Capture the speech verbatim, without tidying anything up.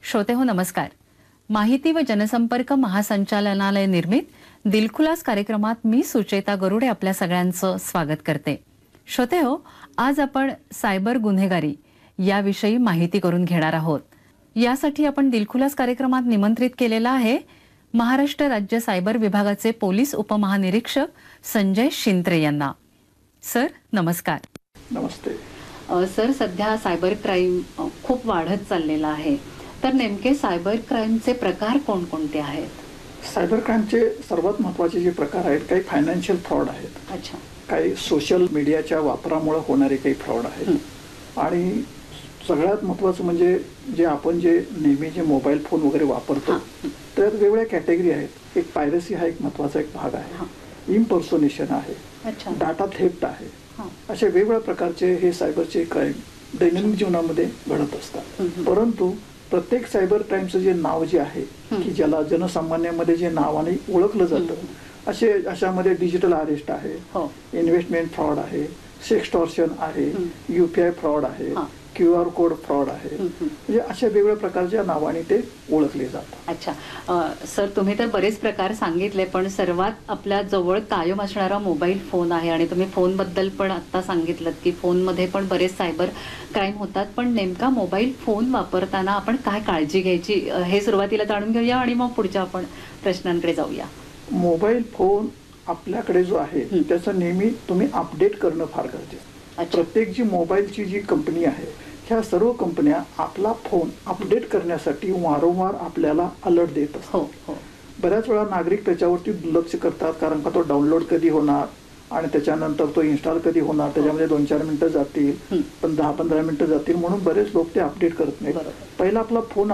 श्रोते हो नमस्कार. माहिती व जनसंपर्क महासंचालनालय निर्मित दिलखुलास कार्यक्रमात मी सुचेता गरुडे आपल्या सगळ्यांचं स्वागत करते. श्रोते हो, आज आपण सायबर गुन्हेगारी याविषयी माहिती करून घेणार आहोत. यासाठी आपण दिलखुलास कार्यक्रमात निमंत्रित केलेला आहे महाराष्ट्र राज्य सायबर विभागाचे पोलीस उपमहानिरीक्षक संजय शिंत्रे यांना. सर नमस्कार. नमस्ते. सर, सध्या सायबर क्राईम खूप वाढत चाललेला आहे, तर नेमके सायबर क्राईमचे प्रकार कोणकोणते आहेत? सायबर क्राईमचे सर्वात महत्त्वाचे जे प्रकार आहेत, काही फायनान्शियल फ्रॉड आहेत. अच्छा. काही सोशल मीडियाच्या वापरामुळे होणारे काही फ्रॉड आहेत. आणि सगळ्यात महत्त्वाचं म्हणजे जे आपण जे नेहमी जे मोबाईल फोन वगैरे वापरतो त्यात वेगवेगळ्या कॅटेगरी आहेत. एक पायरसी हा एक महत्त्वाचा एक भाग आहे. इम्पर्सोनेशन आहे. डाटा थेफ्ट आहे. अशा वेगवेगळ्या प्रकारचे हे सायबरचे क्राईम दैनंदिन जीवनामध्ये घडत असतात. परंतु प्रत्येक सायबर क्राईमचं जे नाव जे आहे की ज्याला जनसामान्यामध्ये जे नावाने ओळखलं जातं, असे अशामध्ये डिजिटल अरेस्ट आहे, इन्व्हेस्टमेंट फ्रॉड आहे, सेक्सटॉर्शन आहे, युपीआय फ्रॉड आहे, क्यू आर कोड फ्रॉड आहे. म्हणजे अशा वेगवेगळ्या प्रकारच्या नावाने ते ओळखले जातात. अच्छा. सर, तुम्ही तर बरेच प्रकार सांगितले, पण सर्वात आपल्या जवळ कायम असणारा मोबाईल फोन आहे आणि तुम्ही फोन बद्दल पण आता सांगितलं की फोनमध्ये पण बरेच सायबर क्राईम होतात. पण नेमका मोबाईल फोन वापरताना आपण काय काळजी घ्यायची हे सुरुवातीला जाणून घेऊया आणि मग पुढच्या आपण प्रश्नांकडे जाऊया. मोबाईल फोन आपल्याकडे जो आहे त्याचं नेहमी तुम्ही अपडेट करणं फार गरजेचं. प्रत्येक जी मोबाईलची जी कंपनी आहे, ह्या सर्व कंपन्या आपला फोन अपडेट करण्यासाठी वारंवार आपल्याला अलर्ट देत असतात. बऱ्याच वेळा नागरिक त्याच्यावरती दुर्लक्ष करतात, कारण का तो डाउनलोड कधी होणार आणि त्याच्यानंतर तो इन्स्टॉल कधी होणार, त्याच्यामध्ये दोन चार मिनिटं जातील, पण दहा पंधरा मिनिटं जातील, म्हणून बरेच लोक ते अपडेट करत नाहीत. पहिला आपला फोन